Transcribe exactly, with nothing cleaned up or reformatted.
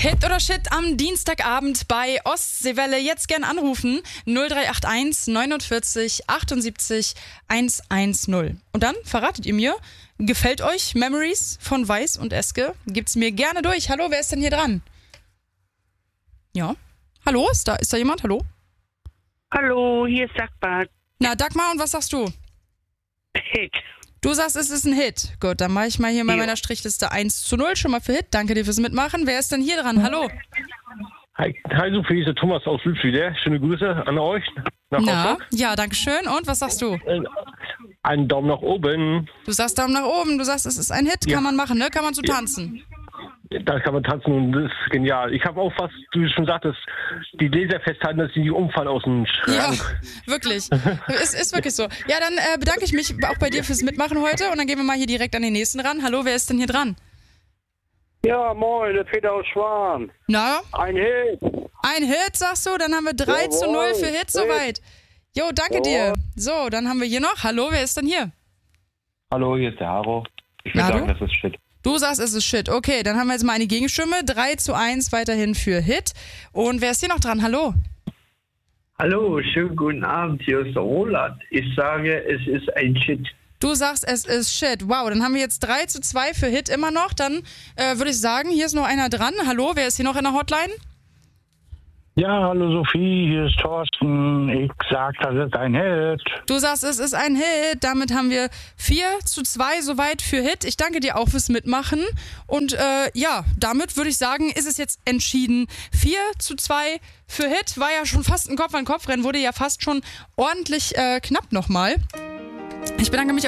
Hit oder Shit am Dienstagabend bei Ostseewelle. Jetzt gern anrufen. null drei acht eins neunundvierzig achtundsiebzig hundertzehn. Und dann verratet ihr mir, gefällt euch Memories von Weiß und Eske? Gibt's mir gerne durch. Hallo, wer ist denn hier dran? Ja. Hallo, ist da, ist da jemand? Hallo? Hallo, hier ist Dagmar. Na, Dagmar, und was sagst du? Hit. Du sagst, es ist ein Hit. Gut, dann mache ich mal hier bei Ja. meiner Strichliste eins zu null schon mal für Hit. Danke dir fürs Mitmachen. Wer ist denn hier dran? Hallo? Hi, hi Sophie, ist der Thomas aus Lübsch wieder. Schöne Grüße an euch nach Na, Rostock. ja, danke schön. Und was sagst du? Äh, Einen Daumen nach oben. Du sagst Daumen nach oben. Du sagst, es ist ein Hit. Ja. Kann man machen, ne? Kann man zu tanzen. Da kann man tanzen und das ist genial. Ich habe auch fast, du schon sagtest, die Gläser festhalten, dass sie nicht umfallen aus dem Ja, Schrank. wirklich. Es ist wirklich so. Ja, dann äh, bedanke ich mich auch bei dir fürs Mitmachen heute und dann gehen wir mal hier direkt an den nächsten ran. Hallo, wer ist denn hier dran? Ja, moin, der Peter aus Schwan. Na, Ein Hit. ein Hit, sagst du? Dann haben wir drei zu null für Hit soweit. Jo, danke dir. So, dann haben wir hier noch. Hallo, wer ist denn hier? Hallo, hier ist der Haro. Ich Na, würde sagen, du? das ist Shit. Du sagst, es ist Shit. Okay, dann haben wir jetzt mal eine Gegenstimme. drei zu eins weiterhin für Hit. Und wer ist hier noch dran? Hallo? Hallo, schönen guten Abend, hier ist der Roland. Ich sage, es ist ein Shit. Du sagst, es ist Shit. Wow, dann haben wir jetzt drei zu zwei für Hit immer noch. Dann äh, würde ich sagen, hier ist noch einer dran. Hallo, wer ist hier noch in der Hotline? Ja, hallo Sophie, hier ist Thorsten. Ich sag, das ist ein Hit. Du sagst, es ist ein Hit. Damit haben wir vier zu zwei soweit für Hit. Ich danke dir auch fürs Mitmachen. Und äh, ja, damit würde ich sagen, ist es jetzt entschieden. vier zu zwei für Hit. War ja schon fast ein Kopf-an-Kopf-Rennen. Wurde ja fast schon ordentlich äh, knapp nochmal. Ich bedanke mich